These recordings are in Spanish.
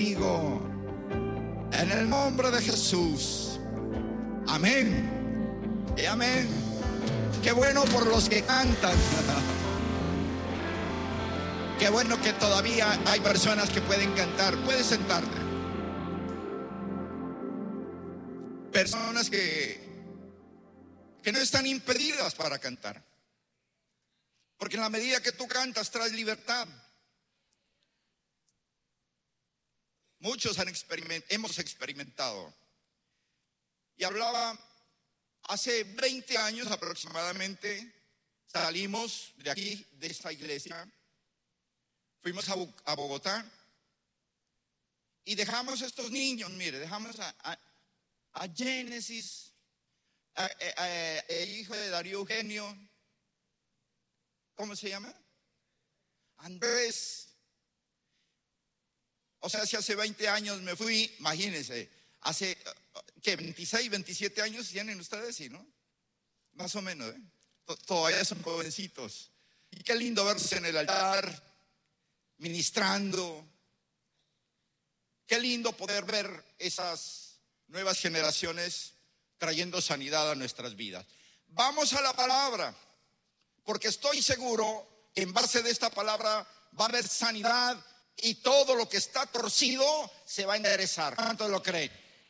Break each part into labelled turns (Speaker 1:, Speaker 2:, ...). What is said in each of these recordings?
Speaker 1: conmigo. En el nombre de Jesús. Amén. Y amén. Qué bueno por los que cantan. Qué bueno que todavía hay personas que pueden cantar. Puedes sentarte. Personas que no están impedidas para cantar. Porque en la medida que tú cantas traes libertad. Muchos hemos experimentado. Y hablaba, hace 20 años aproximadamente, salimos de aquí, de esta iglesia, fuimos a Bogotá y dejamos a estos niños, mire, dejamos a Génesis, el hijo de Darío Eugenio, ¿cómo se llama? Andrés. O sea, si hace 20 años me fui, imagínense, hace, ¿qué? 26, 27 años tienen ustedes, ¿sí, no? Más o menos, ¿eh? Todavía son jovencitos. Y qué lindo verse en el altar, ministrando. Qué lindo poder ver esas nuevas generaciones trayendo sanidad a nuestras vidas. Vamos a la palabra, porque estoy seguro que en base de esta palabra va a haber sanidad y todo lo que está torcido se va a enderezar. ¿Cuántos lo creen?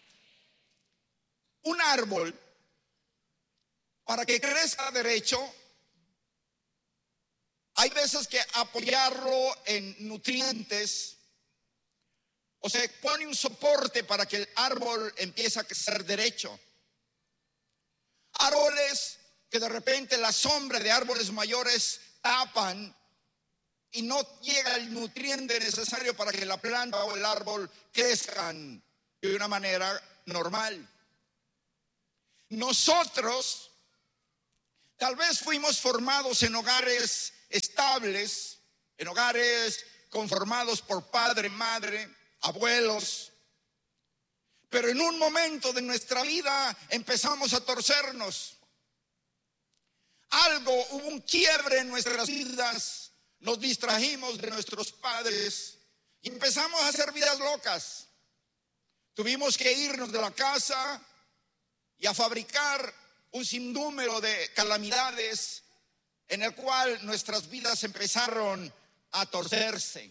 Speaker 1: Un árbol, para que crezca derecho, hay veces que apoyarlo en nutrientes, o se pone un soporte para que el árbol empiece a crecer derecho. Árboles que de repente la sombra de árboles mayores tapan y no llega el nutriente necesario para que la planta o el árbol crezcan de una manera normal. Nosotros tal vez fuimos formados en hogares estables, en hogares conformados por padre, madre, abuelos, pero en un momento de nuestra vida empezamos a torcernos. Hubo un quiebre en nuestras vidas, nos distrajimos de nuestros padres y empezamos a hacer vidas locas. Tuvimos que irnos de la casa y a fabricar un sinnúmero de calamidades en el cual nuestras vidas empezaron a torcerse.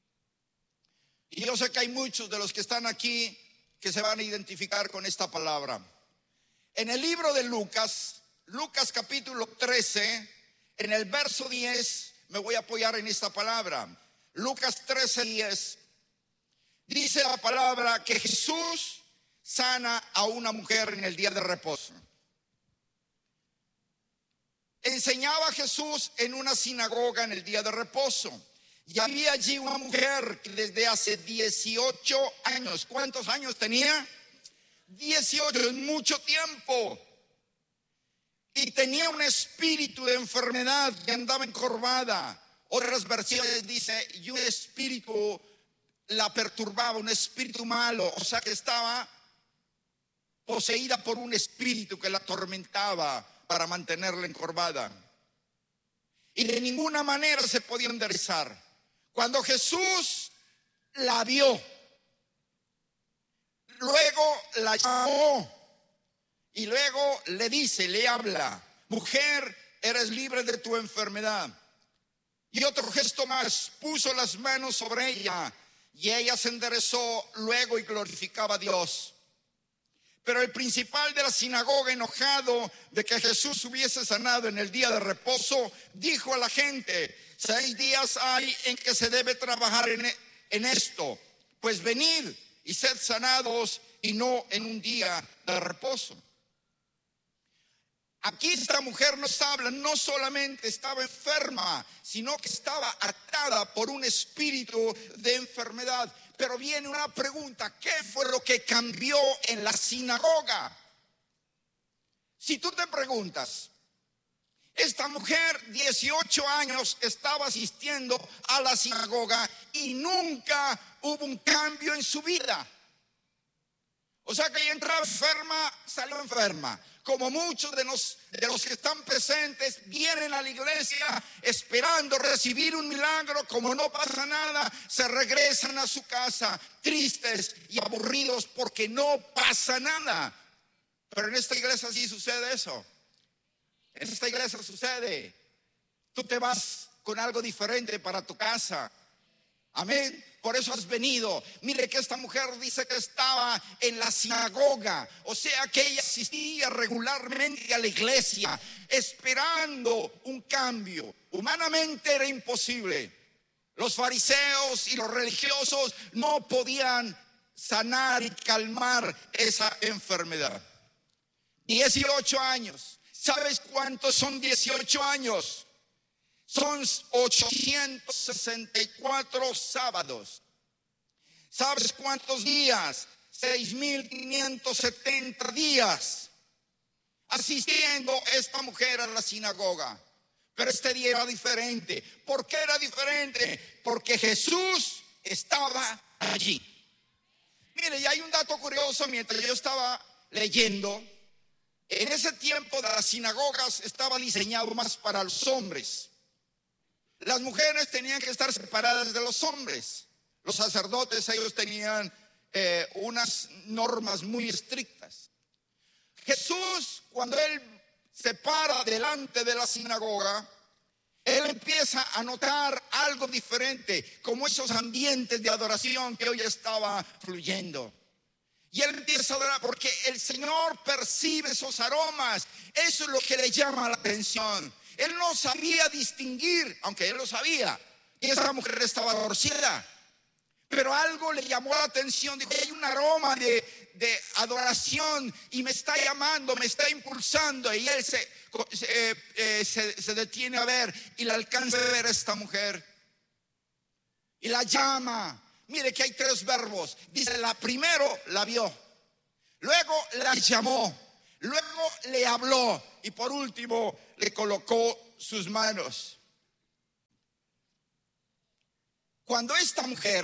Speaker 1: Y yo sé que hay muchos de los que están aquí que se van a identificar con esta palabra. En el libro de Lucas capítulo 13, en el verso 10, me voy a apoyar en esta palabra. Lucas 13:10, dice la palabra que Jesús sana a una mujer en el día de reposo. Enseñaba Jesús en una sinagoga en el día de reposo. Y había allí una mujer que desde hace 18 años, ¿cuántos años tenía? 18, es mucho tiempo. Y tenía un espíritu de enfermedad que andaba encorvada. Otras versiones dice, y un espíritu la perturbaba, un espíritu malo. O sea que estaba poseída por un espíritu que la atormentaba para mantenerla encorvada. Y de ninguna manera se podía enderezar. Cuando Jesús la vio, luego la llamó y luego le habla, mujer, eres libre de tu enfermedad. Y otro gesto más, puso las manos sobre ella y ella se enderezó luego y glorificaba a Dios. Pero el principal de la sinagoga, enojado de que Jesús hubiese sanado en el día de reposo, dijo a la gente, 6 días hay en que se debe trabajar en esto, pues venid y sed sanados y no en un día de reposo. Aquí esta mujer nos habla, no solamente estaba enferma, sino que estaba atada por un espíritu de enfermedad. Pero viene una pregunta, ¿qué fue lo que cambió en la sinagoga? Si tú te preguntas, esta mujer 18 años estaba asistiendo a la sinagoga y nunca hubo un cambio en su vida. O sea que ella entraba enferma, salió enferma. Como muchos de los que están presentes vienen a la iglesia esperando recibir un milagro, como no pasa nada, se regresan a su casa tristes y aburridos porque no pasa nada. Pero en esta iglesia sí sucede eso. En esta iglesia sucede. Tú te vas con algo diferente para tu casa. Amén. Por eso has venido. Mire que esta mujer dice que estaba en la sinagoga. O sea que ella asistía regularmente a la iglesia, esperando un cambio. Humanamente era imposible. Los fariseos y los religiosos no podían sanar y calmar esa enfermedad. 18 años. ¿Sabes cuántos son 18 años? Son 864 sábados. ¿Sabes cuántos días? 6,570 días asistiendo esta mujer a la sinagoga. Pero este día era diferente. ¿Por qué era diferente? Porque Jesús estaba allí. Mire, y hay un dato curioso. Mientras yo estaba leyendo, en ese tiempo las sinagogas estaban diseñadas más para los hombres. Las mujeres tenían que estar separadas de los hombres. Los sacerdotes, ellos tenían unas normas muy estrictas. Jesús, cuando él se para delante de la sinagoga, él empieza a notar algo diferente, como esos ambientes de adoración que hoy estaba fluyendo. Y él empieza a adorar porque el Señor percibe esos aromas. Eso es lo que le llama la atención. Él no sabía distinguir, aunque él lo sabía, que esa mujer estaba torcida. Pero algo le llamó la atención. Dijo: hay un aroma de adoración y me está llamando, me está impulsando. Y él se detiene a ver y le alcanza a ver a esta mujer. Y la llama. Mire que hay 3 verbos. Dice: la primero la vio, luego la llamó, luego le habló y por último le colocó sus manos. Cuando esta mujer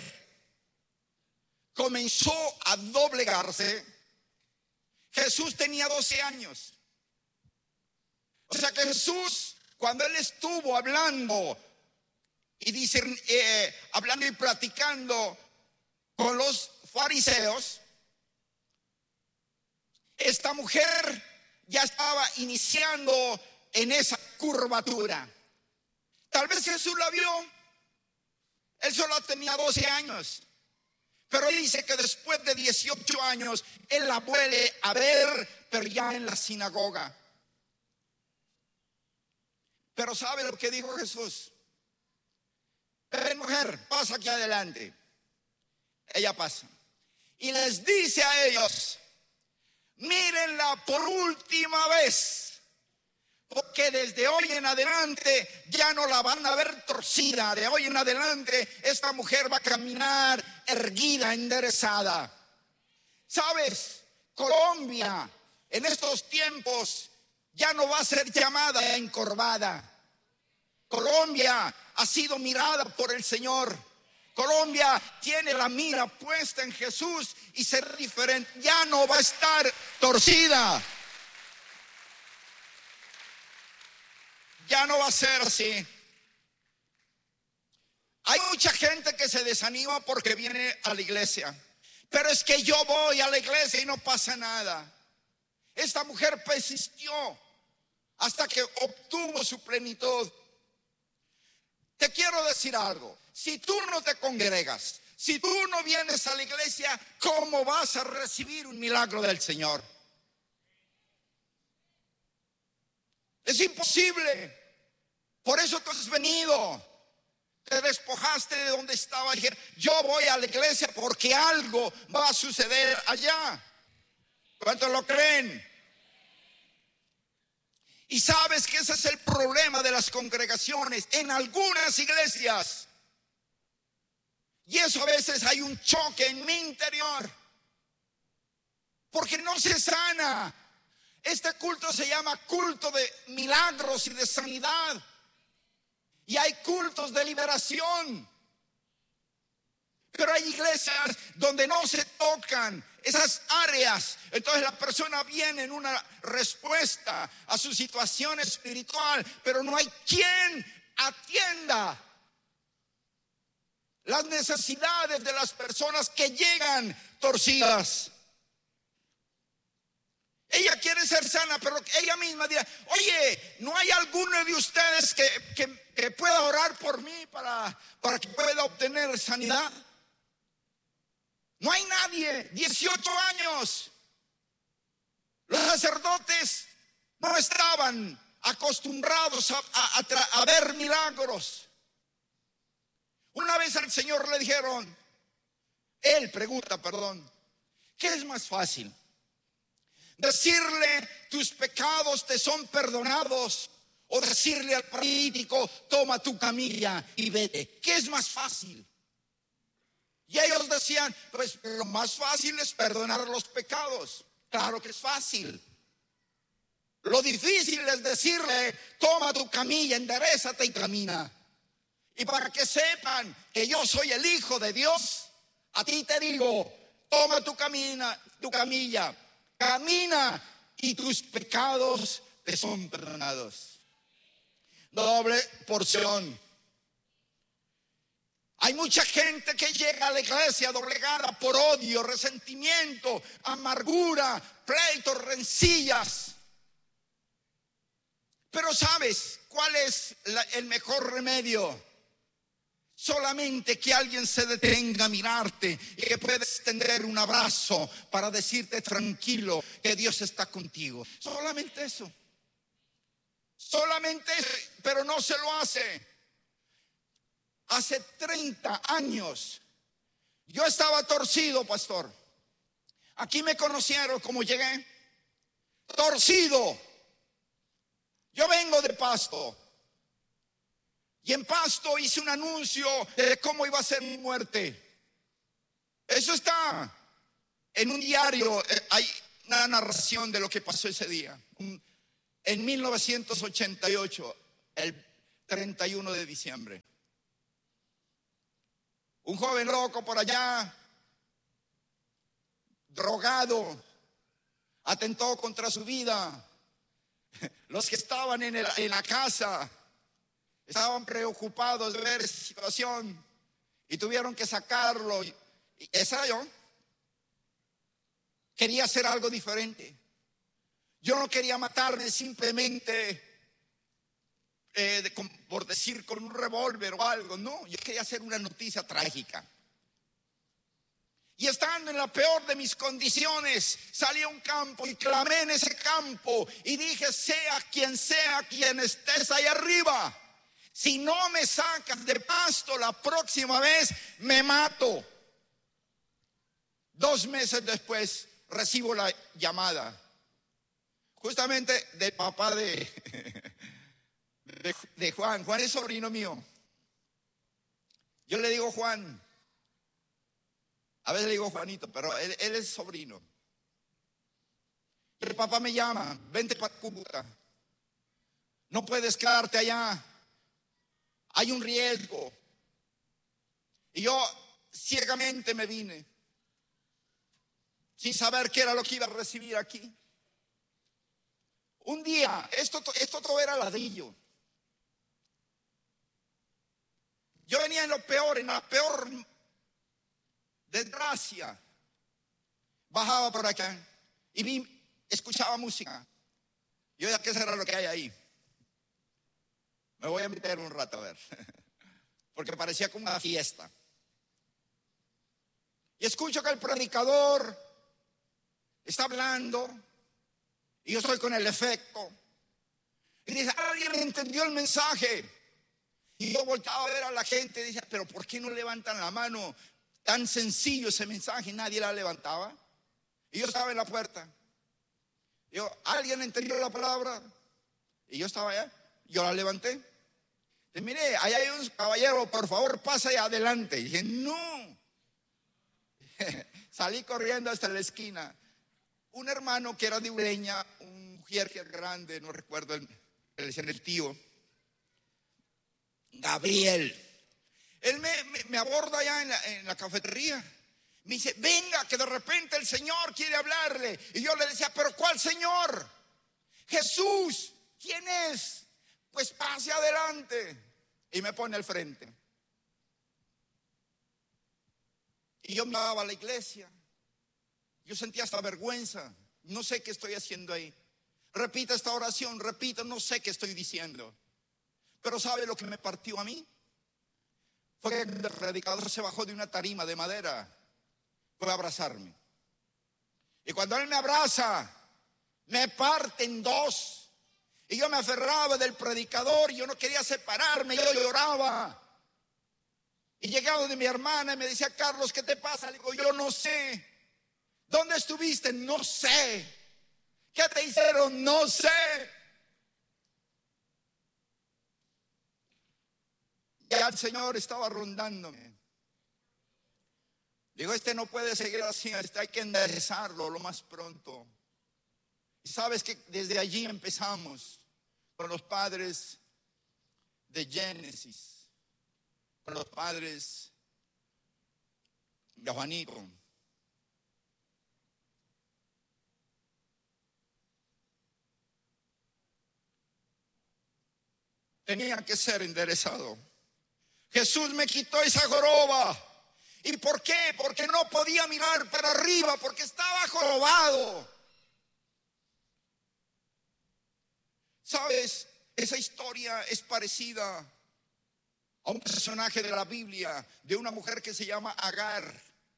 Speaker 1: comenzó a doblegarse, Jesús tenía 12 años. O sea que Jesús, cuando él estuvo hablando y hablando y platicando con los fariseos, esta mujer ya estaba iniciando en esa curvatura. Tal vez Jesús la vio. Él solo tenía 12 años. Pero él dice que después de 18 años él la vuelve a ver, pero ya en la sinagoga. Pero ¿sabe lo que dijo Jesús? Ven, mujer, pasa aquí adelante. Ella pasa y les dice a ellos: mírenla por última vez, porque desde hoy en adelante ya no la van a ver torcida. De hoy en adelante esta mujer va a caminar erguida, enderezada. ¿Sabes? Colombia en estos tiempos ya no va a ser llamada encorvada. Colombia ha sido mirada por el Señor. Colombia tiene la mira puesta en Jesús y será diferente. Ya no va a estar torcida. Ya no va a ser así. Hay mucha gente que se desanima porque viene a la iglesia. Pero es que yo voy a la iglesia y no pasa nada. Esta mujer persistió hasta que obtuvo su plenitud. Te quiero decir algo. Si tú no te congregas, si tú no vienes a la iglesia, ¿cómo vas a recibir un milagro del Señor? Es imposible. Por eso tú has venido. Te despojaste de donde estaba y dijiste: yo voy a la iglesia porque algo va a suceder allá. ¿Cuántos lo creen? Y sabes que ese es el problema de las congregaciones en algunas iglesias. Y eso a veces hay un choque en mi interior, porque no se sana. Este culto se llama culto de milagros y de sanidad. Y hay cultos de liberación. Pero hay iglesias donde no se tocan esas áreas. Entonces la persona viene en una respuesta a su situación espiritual, pero no hay quien atienda las necesidades de las personas que llegan torcidas. Ella quiere ser sana, pero ella misma dirá: oye, ¿no hay alguno de ustedes que pueda orar por mí para que pueda obtener sanidad? No hay nadie. 18 años. Los sacerdotes no estaban acostumbrados a ver milagros. Una vez al Señor le dijeron, Él pregunta, ¿qué es más fácil? Decirle: tus pecados te son perdonados, o decirle al paralítico: toma tu camilla y vete. ¿Qué es más fácil? Y ellos decían: pues lo más fácil es perdonar los pecados. Claro que es fácil. Lo difícil es decirle: toma tu camilla, enderézate y camina. Y para que sepan que yo soy el Hijo de Dios, a ti te digo: toma tu camilla, camina y tus pecados te son perdonados. Doble porción. Hay mucha gente que llega a la iglesia doblegada por odio, resentimiento, amargura, pleitos, rencillas. Pero ¿sabes cuál es el mejor remedio? Solamente que alguien se detenga a mirarte y que puedas extender un abrazo para decirte: tranquilo, que Dios está contigo. Solamente eso. Solamente eso, pero no se lo hace. Hace 30 años yo estaba torcido, pastor. Aquí me conocieron como llegué. Torcido. Yo vengo de Pasto. Y en Pasto hice un anuncio de cómo iba a ser mi muerte. Eso está en un diario. Hay una narración de lo que pasó ese día. En 1988, el 31 de diciembre. Un joven loco por allá, drogado, atentó contra su vida. Los que estaban en la casa estaban preocupados de ver esa situación y tuvieron que sacarlo. Y esa era yo. Quería hacer algo diferente. Yo no quería matarme simplemente por decir con un revólver o algo. No, yo quería hacer una noticia trágica. Y estando en la peor de mis condiciones, salí a un campo y clamé en ese campo y dije: sea quien estés ahí arriba, si no me sacas de Pasto la próxima vez, me mato. 2 meses después recibo la llamada, justamente del papá de Juan. Juan es sobrino mío. Yo le digo Juan. A veces le digo Juanito, pero él es sobrino. El papá me llama: vente para Cúcuta. No puedes quedarte allá. Hay un riesgo. Y yo ciegamente me vine, sin saber qué era lo que iba a recibir aquí. Un día, esto todo era ladrillo. Yo venía en lo peor, en la peor desgracia. Bajaba por acá y escuchaba música. Yo ya, ¿qué será lo que hay ahí? Me voy a meter un rato a ver, porque parecía como una fiesta. Y escucho que el predicador está hablando y yo estoy con el efecto. Y dice: alguien entendió el mensaje. Y yo voltaba a ver a la gente y decía: pero ¿por qué no levantan la mano? Tan sencillo ese mensaje, nadie la levantaba. Y yo estaba en la puerta. Yo: ¿alguien entendió la palabra? Y yo estaba allá, yo la levanté. Y mire, ahí hay un caballero, por favor pase adelante. Y dije: no. Salí corriendo hasta la esquina. Un hermano que era de Ureña, un mujer grande, no recuerdo, le decían el tío Gabriel. Él me aborda allá en la cafetería. Me dice, venga, que de repente el Señor quiere hablarle. Y yo le decía, pero ¿cuál Señor? Jesús. ¿Quién es? Pues pase adelante. Y me pone al frente. Y yo miraba a la iglesia. Yo sentía hasta vergüenza. No sé qué estoy haciendo ahí. Repita esta oración, repito, no sé qué estoy diciendo. Pero ¿sabe lo que me partió a mí? Fue que el predicador se bajó de una tarima de madera. Fue a abrazarme. Y cuando él me abraza, me parte en dos. Y yo me aferraba del predicador y yo no quería separarme, yo lloraba. Y llegaba donde mi hermana y me decía, Carlos, ¿qué te pasa? Le digo, yo no sé. ¿Dónde estuviste? No sé. ¿Qué te hicieron? No sé. Ya el Señor estaba rondándome. Digo, este no puede seguir así, hay que enderezarlo lo más pronto. Y sabes que desde allí empezamos con los padres de Génesis, con los padres de Juanito. Tenía que ser enderezado. Jesús me quitó esa joroba. ¿Y por qué? Porque no podía mirar para arriba, porque estaba jorobado. ¿Sabes? Esa historia es parecida a un personaje de la Biblia, de una mujer que se llama Agar.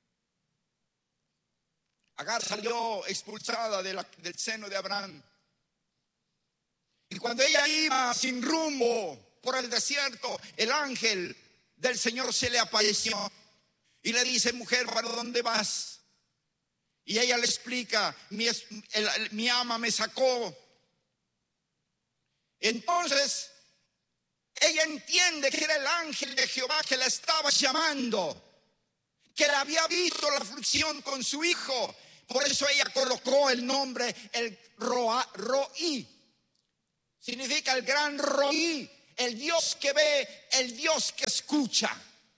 Speaker 1: Agar salió expulsada del seno de Abraham. Y cuando ella iba sin rumbo por el desierto, el ángel del Señor se le apareció y le dice, mujer, ¿para dónde vas? Y ella le explica, mi ama me sacó. Entonces ella entiende que era el ángel de Jehová que la estaba llamando, que la había visto la aflicción con su hijo. Por eso ella colocó el nombre, el Roí. Significa el gran Roí, el Dios que ve, el Dios que escucha.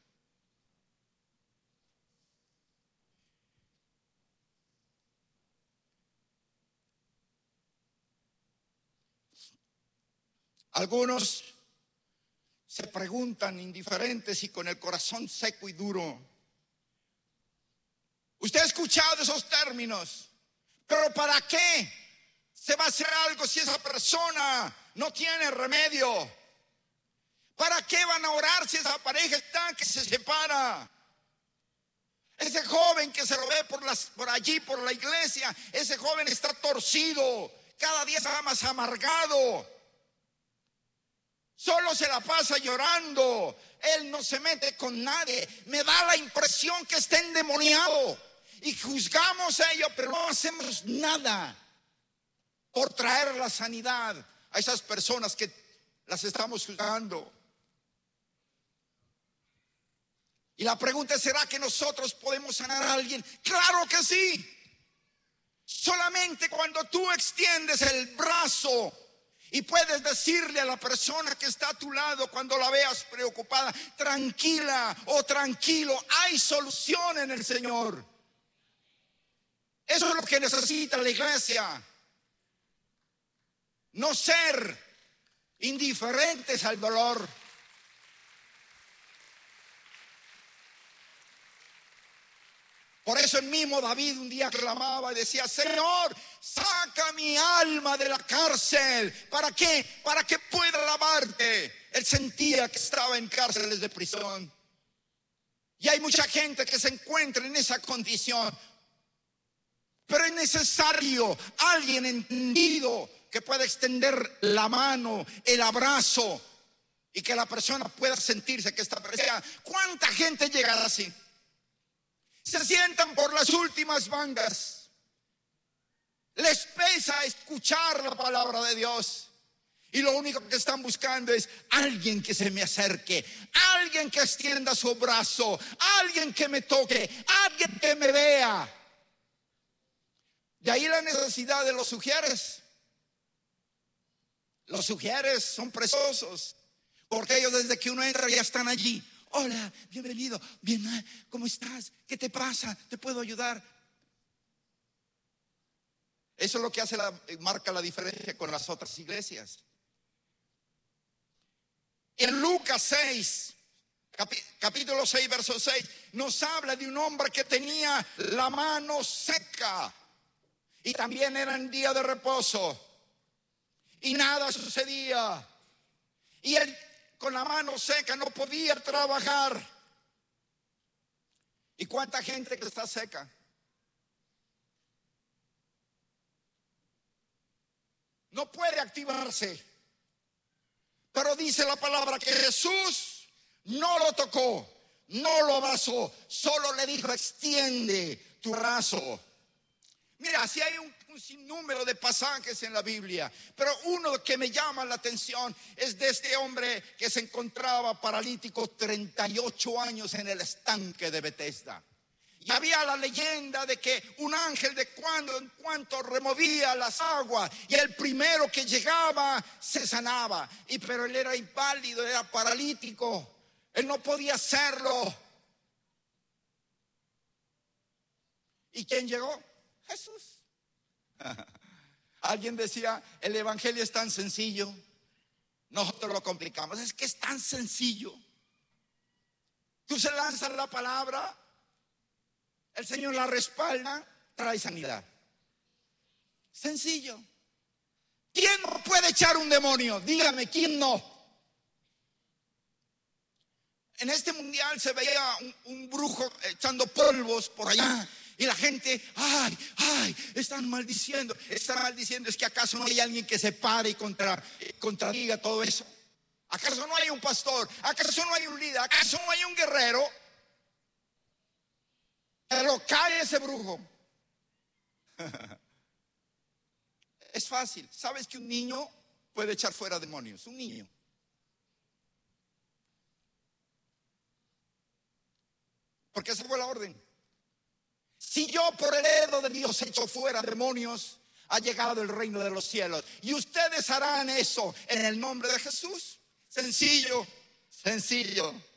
Speaker 1: Algunos se preguntan indiferentes y con el corazón seco y duro. Usted ha escuchado esos términos, pero ¿para qué se va a hacer algo si esa persona no tiene remedio? ¿Para qué van a orar si esa pareja está que se separa? Ese joven que se lo ve por allí, por la iglesia, ese joven está torcido, cada día está más amargado. Solo se la pasa llorando. Él no se mete con nadie. Me da la impresión que está endemoniado. Y juzgamos a ellos, pero no hacemos nada por traer la sanidad a esas personas que las estamos juzgando. Y la pregunta es, ¿será que nosotros podemos sanar a alguien? ¡Claro que sí! Solamente cuando tú extiendes el brazo y puedes decirle a la persona que está a tu lado cuando la veas preocupada, tranquila o tranquilo, hay solución en el Señor. Eso es lo que necesita la iglesia. No ser indiferentes al dolor. Por eso el mismo David un día clamaba y decía, Señor, saca mi alma de la cárcel. ¿Para qué? Para que pueda alabarte. Él sentía que estaba en cárceles de prisión. Y hay mucha gente que se encuentra en esa condición. Pero es necesario alguien entendido que pueda extender la mano, el abrazo, y que la persona pueda sentirse que está presente. ¿Cuánta gente llegará así? Se sientan por las últimas bancas. Les pesa escuchar la palabra de Dios. Y lo único que están buscando es alguien que se me acerque, alguien que extienda su brazo, alguien que me toque, alguien que me vea. De ahí la necesidad de los sugieres. Los sugieres son preciosos, porque ellos desde que uno entra ya están allí. hola, bienvenido, bien, ¿cómo estás? ¿Qué te pasa? ¿Te puedo ayudar? Eso es lo que marca la diferencia con las otras iglesias. En Lucas 6, capítulo 6, verso 6, nos habla de un hombre que tenía la mano seca. Y también era en día de reposo. Y nada sucedía. Y él con la mano seca no podía trabajar. ¿Y cuánta gente que está seca? No puede activarse. Pero dice la palabra que Jesús no lo tocó, no lo abrazó, solo le dijo: extiende tu brazo. Mira, así hay un sinnúmero de pasajes en la Biblia, pero uno que me llama la atención es de este hombre que se encontraba paralítico 38 años en el estanque de Betesda. Y había la leyenda de que un ángel de cuando en cuanto removía las aguas y el primero que llegaba se sanaba. Pero él era inválido, era paralítico, él no podía hacerlo. ¿Y quién llegó? Jesús. Alguien decía: el evangelio es tan sencillo, nosotros lo complicamos. Es que es tan sencillo. Tú se lanzas la palabra, el Señor la respalda, trae sanidad. Sencillo. ¿Quién no puede echar un demonio? Dígame, ¿quién no? En este mundial se veía un brujo echando polvos por allá. Y la gente, están maldiciendo. Están maldiciendo. ¿Es que acaso no hay alguien que se pare y contradiga todo eso? ¿Acaso no hay un pastor? ¿Acaso no hay un líder? ¿Acaso no hay un guerrero? Pero cae ese brujo. Es fácil. ¿Sabes que un niño puede echar fuera demonios? Un niño. Porque esa fue la orden. Si yo por el dedo de Dios echo fuera demonios, ha llegado el reino de los cielos. Y ustedes harán eso en el nombre de Jesús. Sencillo, sencillo.